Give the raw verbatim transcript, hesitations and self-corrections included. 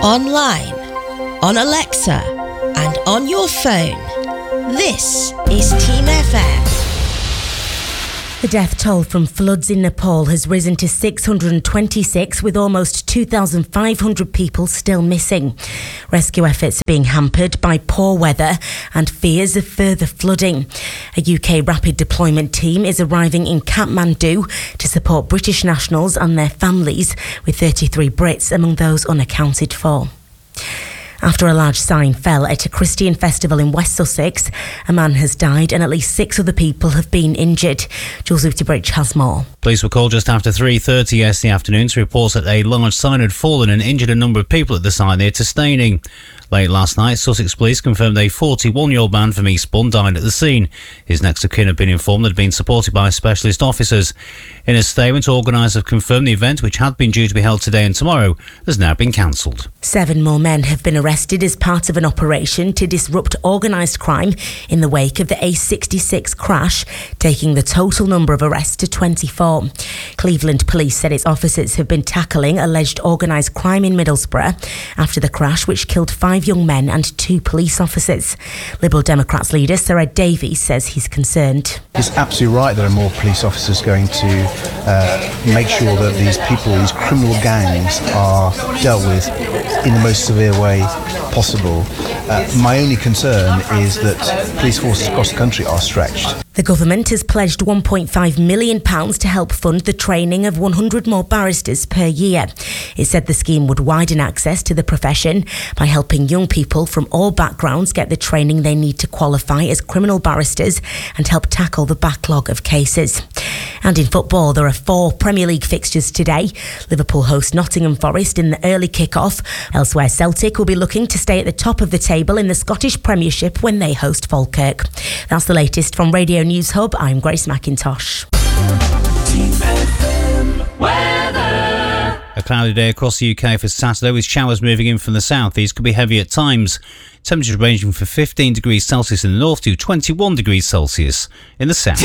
online, on Alexa, and on your phone. This is Team F M. The death toll from floods in Nepal has risen to six hundred twenty-six, with almost two thousand five hundred people still missing. Rescue efforts are being hampered by poor weather and fears of further flooding. A U K rapid deployment team is arriving in Kathmandu to support British nationals and their families, with thirty-three Brits among those unaccounted for. After a large sign fell at a Christian festival in West Sussex, a man has died and at least six other people have been injured. Jules Uterbridge has more. Police were called just after three thirty yesterday afternoon to report that a large sign had fallen and injured a number of people at the site near to Staining. Late last night, Sussex Police confirmed a forty-one-year-old man from Eastbourne died at the scene. His next of kin had been informed that had been supported by specialist officers. In a statement, organisers have confirmed the event, which had been due to be held today and tomorrow, has now been cancelled. Seven more men have been arrested as part of an operation to disrupt organised crime in the wake of the A sixty-six crash, taking the total number of arrests to twenty-four. Cleveland Police said its officers have been tackling alleged organised crime in Middlesbrough after the crash, which killed five young men and two police officers. Liberal Democrats leader Sir Ed Davey says he's concerned. It's absolutely right there are more police officers going to uh, make sure that these people, these criminal gangs, are dealt with in the most severe way possible. Uh, my only concern is that police forces across the country are stretched. The government has pledged one point five million pounds to help fund the training of one hundred more barristers per year. It said the scheme would widen access to the profession by helping young people from all backgrounds get the training they need to qualify as criminal barristers and help tackle the backlog of cases. And in football, there are four Premier League fixtures today. Liverpool host Nottingham Forest in the early kick-off. Elsewhere, Celtic will be looking to stay at the top of the table in the Scottish Premiership when they host Falkirk. That's the latest from Radio News Hub. I'm Grace McIntosh. A cloudy day across the U K for Saturday, with showers moving in from the south. These could be heavy at times. Temperatures ranging from fifteen degrees Celsius in the north to twenty-one degrees Celsius in the south.